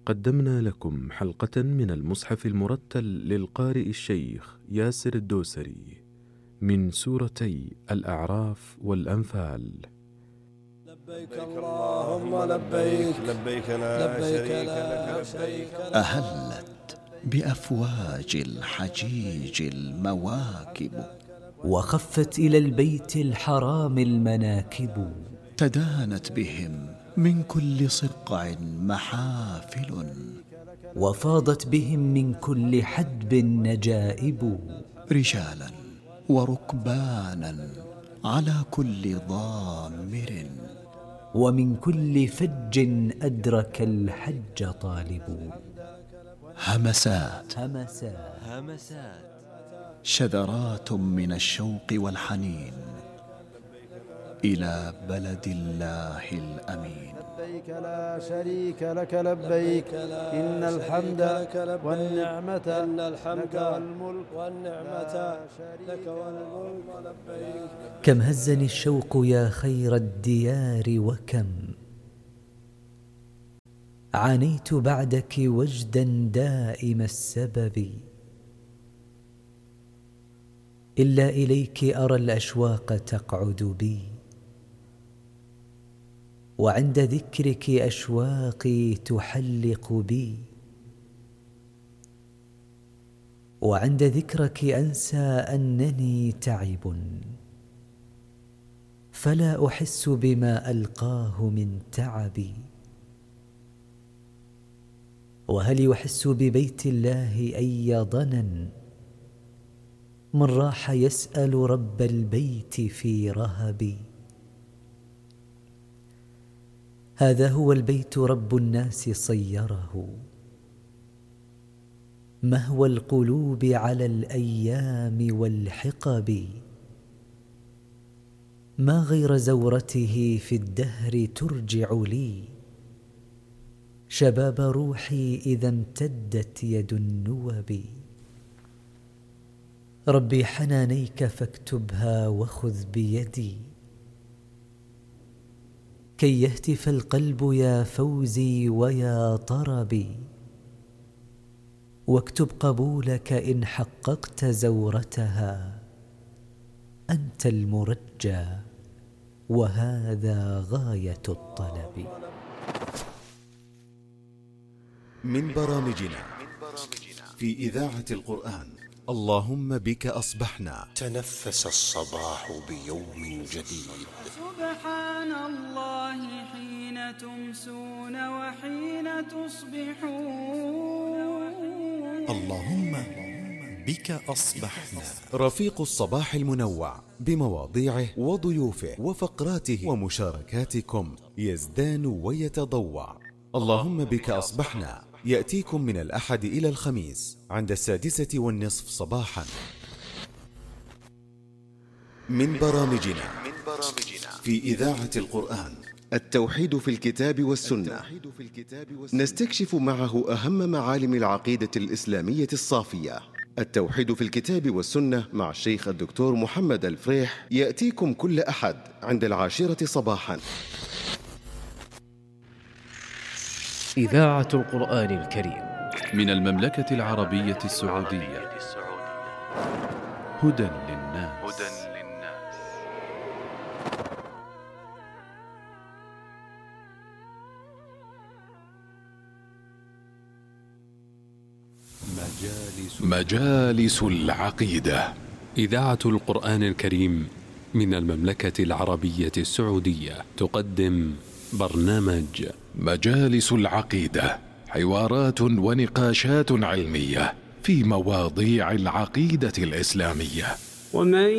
قدمنا لكم حلقة من المصحف المرتل للقارئ الشيخ ياسر الدوسري من سورتي الأعراف والأنفال. لبيك اللهم لبيك، لبيك لا شريك لك لبيك. أهلت بأفواج الحجيج المواكب، وخفت إلى البيت الحرام المناكب، تدانت بهم من كل صقع محافل، وفاضت بهم من كل حدب نجائب، رجالا وركبانا على كل ضامر، ومن كل فج أدرك الحج طالب. همسات شذرات شذرات من الشوق والحنين إلى بلد الله الأمين. لبيك لا شريك لك لبيك، إن الحمد والنعمة لك والملك لبيك. كم هزني الشوق يا خير الديار، وكم عانيت بعدك وجدا دائم السبب، إلا إليك أرى الأشواق تقعد بي، وعند ذكرك أشواقي تحلق بي، وعند ذكرك أنسى أنني تعب، فلا أحس بما ألقاه من تعبي. وهل يحس ببيت الله أي ضنن من راح يسأل رب البيت في رهبي؟ هذا هو البيت رب الناس صيره، مهوى القلوب على الأيام والحقب، ما غير زورته في الدهر ترجع لي شباب روحي إذا امتدت يد النوب. ربي حنانيك فاكتبها وخذ بيدي، كي يهتف القلب يا فوزي ويا طربي، واكتب قبولك إن حققت زورتها، أنت المرجى وهذا غاية الطلب. من برامجنا في إذاعة القرآن اللهم بك أصبحنا. تنفس الصباح بيوم جديد. سبحان الله حين تمسون وحين تصبحون. اللهم بك أصبحنا. رفيق الصباح المنوع بمواضيعه وضيوفه وفقراته ومشاركاتكم يزدان ويتضوع. اللهم بك أصبحنا يأتيكم من الأحد إلى الخميس عند 6:30 صباحا. من برامجنا في إذاعة القرآن التوحيد في الكتاب والسنة، نستكشف معه أهم معالم العقيدة الإسلامية الصافية. التوحيد في الكتاب والسنة مع الشيخ الدكتور محمد الفريح يأتيكم كل أحد عند 10 صباحا. إذاعة القرآن الكريم من المملكة العربية السعودية. هدى للناس. مجالس العقيدة. إذاعة القرآن الكريم من المملكة العربية السعودية تقدم برنامج مجالس العقيدة، حوارات ونقاشات علمية في مواضيع العقيدة الإسلامية.